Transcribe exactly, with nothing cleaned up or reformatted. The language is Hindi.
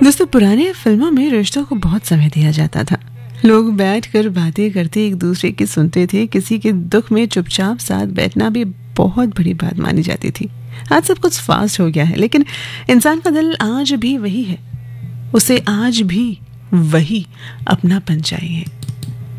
दोस्तों, पुराने फिल्मों में रिश्तों को बहुत समय दिया जाता था। लोग बैठकर बातें करते एक दूसरे की सुनते थे। किसी के दुख में चुपचाप साथ बैठना भी बहुत बड़ी बात मानी जाती थी। आज सब कुछ फास्ट हो गया है, लेकिन इंसान का दिल आज भी वही है। उसे आज भी वही अपनापन चाहिए।